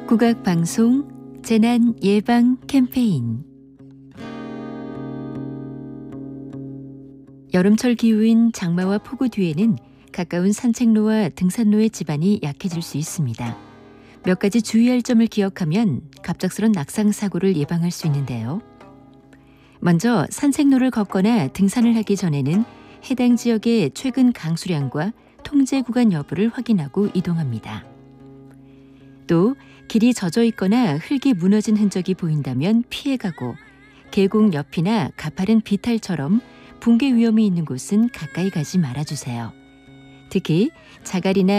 국악방송 재난 예방 캠페인. 여름철 기후인 장마와 폭우 뒤에는 가까운 산책로와 등산로의 지반이 약해질 수 있습니다. 몇 가지 주의할 점을 기억하면 갑작스런 낙상 사고를 예방할 수 있는데요. 먼저 산책로를 걷거나 등산을 하기 전에는 해당 지역의 최근 강수량과 통제 구간 여부를 확인하고 이동합니다. 또 길이 젖어 있거나 흙이 무너진 흔적이 보인다면 피해가고, 계곡 옆이나 가파른 비탈처럼 붕괴 위험이 있는 곳은 가까이 가지 말아주세요. 특히 자갈이나